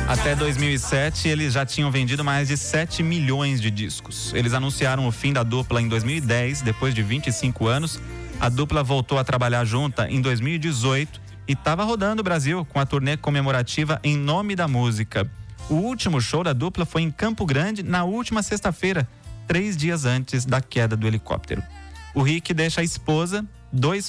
Até 2007, eles já tinham vendido mais de 7 milhões de discos. Eles anunciaram o fim da dupla em 2010, depois de 25 anos. A dupla voltou a trabalhar junta em 2018 e estava rodando o Brasil com a turnê comemorativa Em Nome da Música. O último show da dupla foi em Campo Grande na última sexta-feira, 3 dias antes da queda do helicóptero. O Rick deixa a esposa, 2